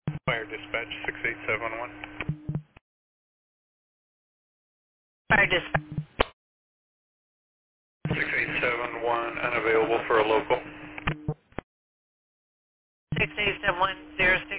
Fire dispatch 6871. Fire dispatch 6871 unavailable for a local. 687106.